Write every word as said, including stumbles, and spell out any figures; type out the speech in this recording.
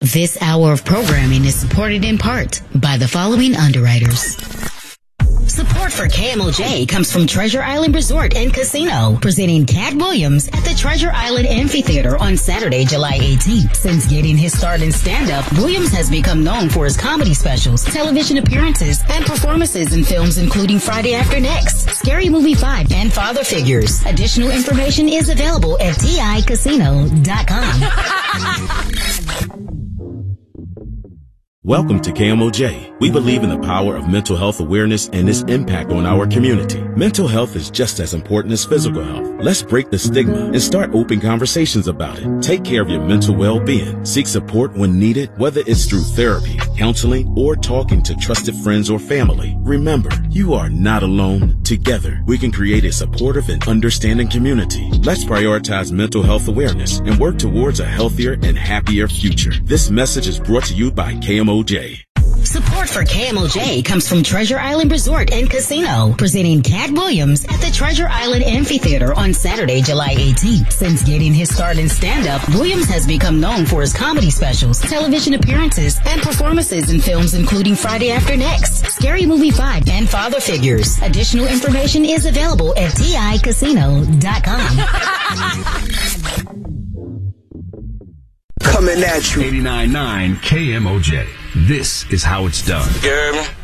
This hour of programming is supported in part by the following underwriters. Support for K M O J comes from Treasure Island Resort and Casino, presenting Cat Williams at the Treasure Island Amphitheater on Saturday, July eighteenth. Since getting his start in stand-up, Williams has become known for his comedy specials, television appearances, and performances in films including Friday After Next, Scary Movie five, and Father Figures. Additional information is available at T I casino dot com. Welcome to K M O J. We believe in the power of mental health awareness and its impact on our community. Mental health is just as important as physical health. Let's break the stigma and start open conversations about it. Take care of your mental well-being. Seek support when needed, whether it's through therapy, counseling, or talking to trusted friends or family. Remember, you are not alone. Together, we can create a supportive and understanding community. Let's prioritize mental health awareness and work towards a healthier and happier future. This message is brought to you by K M O J. Support for K M O J comes from Treasure Island Resort and Casino, presenting Cat Williams at the Treasure Island Amphitheater on Saturday, July eighteenth. Since getting his start in stand-up, Williams has become known for his comedy specials, television appearances, and performances in films including Friday After Next, Scary Movie five, and Father Figures. Additional information is available at T I casino dot com. Coming at you. eighty-nine point nine K M O J. This is how it's done. You heard me?